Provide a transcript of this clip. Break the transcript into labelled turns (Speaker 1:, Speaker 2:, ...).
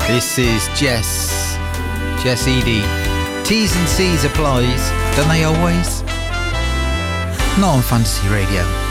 Speaker 1: This is Jess Edie. T's and C's applies, don't they always? Not on Fantasy Radio.